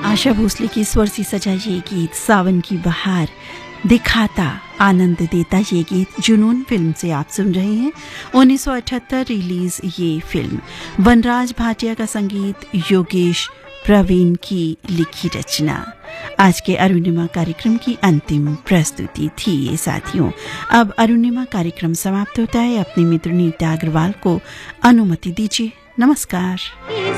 आशा भोसले की स्वर से सजा ये गीत सावन की बहार दिखाता आनंद देता ये गीत जुनून फिल्म से आप सुन रहे हैं। 1978 रिलीज ये फिल्म। वनराज भाटिया का संगीत, योगेश प्रवीण की लिखी रचना। आज के अरुणिमा कार्यक्रम की अंतिम प्रस्तुति थी ये साथियों। अब अरुणिमा कार्यक्रम समाप्त होता है। अपने मित्र नीता अग्रवाल को अनुमति दीजिए। नमस्कार।